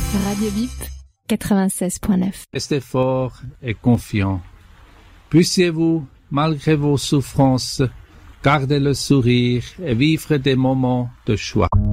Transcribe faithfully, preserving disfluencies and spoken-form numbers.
Radio Bip quatre-vingt-seize point neuf. Restez fort et confiant. Puissiez-vous, malgré vos souffrances, garder le sourire et vivre des moments de joie.